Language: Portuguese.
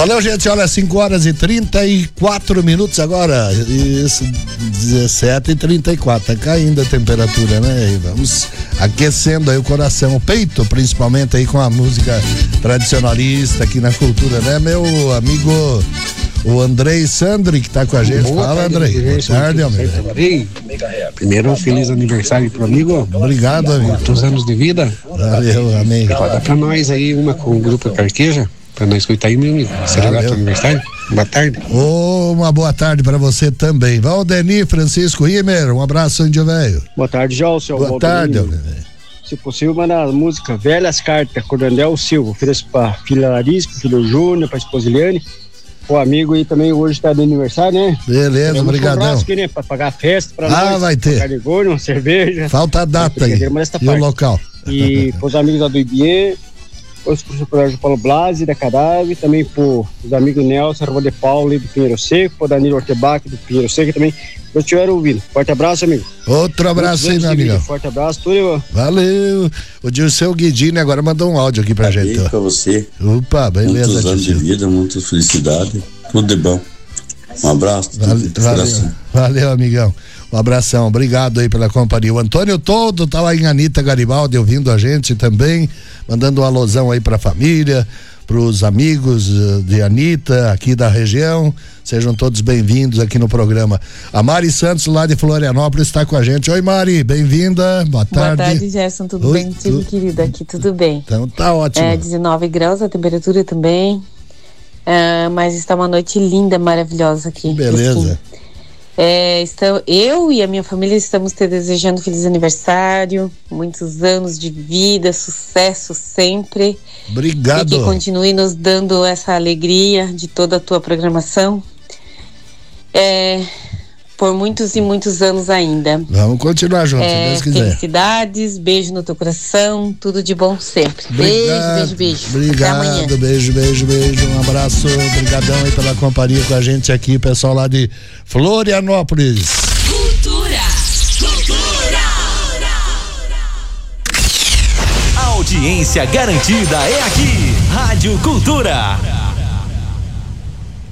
Valeu, gente, olha, 5h34 agora, isso, 17h34, tá caindo a temperatura, né? E vamos aquecendo aí o coração, o peito, principalmente aí com a música tradicionalista aqui na cultura, né? Meu amigo, o Andrei Sandri, que tá com a gente. Boa Fala, tarde, Andrei. Boa tarde, amigo. Primeiro, um feliz aniversário pro amigo. Obrigado, amigo. Muitos anos de vida. Valeu, amém. Roda pra nós aí uma com o grupo Carqueja, pra nós escutar aí, meu amigo. Será teu aniversário? Boa tarde. Uma boa tarde pra você também. Valdeni Francisco Rimer, um abraço, índio velho. Boa tarde, Jolson. Boa tarde, velho. Se possível, manda a música Velhas Cartas, Corandel Silva. Ofereço pra filha Larissa, pro filho Júnior, pra esposa Eliane. O amigo aí também hoje tá de aniversário, né? Beleza, obrigadão. Aqui, né? Pra pagar a festa pra nós. Vai ter. Carne gorda, uma cerveja. Falta a data aí. E o local. E pros amigos lá do IBE, os professores Paulo Blasi, da Cadáver, também pros amigos Nelson, Arroba de Paulo, do Pinheiro Seco, pro Danilo Ortebac, do Pinheiro Seco também. Eu estiveram ouvindo. Forte abraço, amigo. Outro abraço aí, meu amigo. Forte abraço, tudo. Valeu. O Dirceu Guidini agora mandou um áudio aqui pra gente. Pra você. Opa, beleza. Muitos anos de vida, muita felicidade. Tudo de bom. Um abraço. Valeu, amigão. Um abração, obrigado aí pela companhia. O Antônio Todo tá lá em Anitta Garibaldi ouvindo a gente também, mandando um alôzão aí pra família, pros amigos de Anitta aqui da região. Sejam todos bem-vindos aqui no programa. A Mari Santos, lá de Florianópolis, está com a gente. Oi, Mari, bem-vinda. Boa tarde. Boa tarde, Gerson. Tudo bem contigo, querido? Aqui tudo bem. Então tá ótimo. 19 graus a temperatura também. Mas está uma noite linda, maravilhosa aqui. Beleza. Eu e a minha família estamos te desejando feliz aniversário, muitos anos de vida, sucesso sempre. Obrigado. E que continue nos dando essa alegria de toda a tua programação. Por muitos e muitos anos ainda. Vamos continuar juntos, se Deus quiser. Felicidades, beijo no teu coração, tudo de bom sempre. Obrigado, beijo. Obrigado, até amanhã. Beijo. Um abraço, obrigadão aí pela companhia com a gente aqui, pessoal lá de Florianópolis. Cultura. A audiência garantida é aqui, Rádio Cultura.